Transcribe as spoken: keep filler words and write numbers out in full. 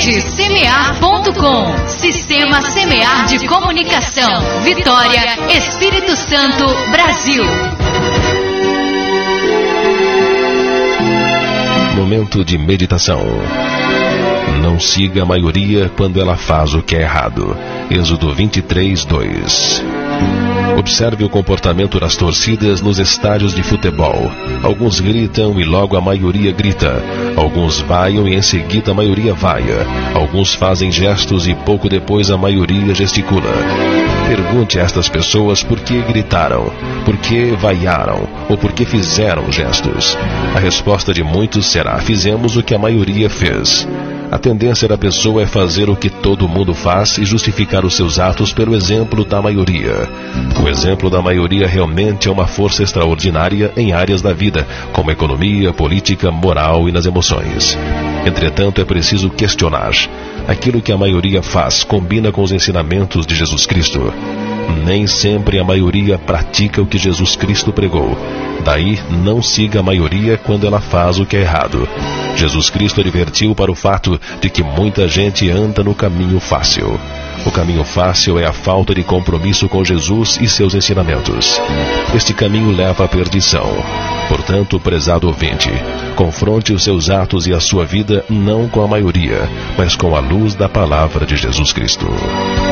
rede semear ponto com. Sistema Semear de Comunicação. Vitória, Espírito Santo, Brasil. Momento de meditação. Não siga a maioria quando ela faz o que é errado. Êxodo vinte e três, dois. Observe o comportamento das torcidas nos estádios de futebol. Alguns gritam e logo a maioria grita. Alguns vaiam e em seguida a maioria vaia. Alguns fazem gestos e pouco depois a maioria gesticula. Pergunte a estas pessoas por que gritaram, por que vaiaram ou por que fizeram gestos. A resposta de muitos será: fizemos o que a maioria fez. A tendência da pessoa é fazer o que todo mundo faz e justificar os seus atos pelo exemplo da maioria. O exemplo da maioria realmente é uma força extraordinária em áreas da vida, como economia, política, moral e nas emoções. Entretanto, é preciso questionar: aquilo que a maioria faz combina com os ensinamentos de Jesus Cristo? Nem sempre a maioria pratica o que Jesus Cristo pregou. Daí, não siga a maioria quando ela faz o que é errado. Jesus Cristo advertiu para o fato de que muita gente anda no caminho fácil. O caminho fácil é a falta de compromisso com Jesus e seus ensinamentos. Este caminho leva à perdição. Portanto, prezado ouvinte, confronte os seus atos e a sua vida não com a maioria, mas com a luz da palavra de Jesus Cristo.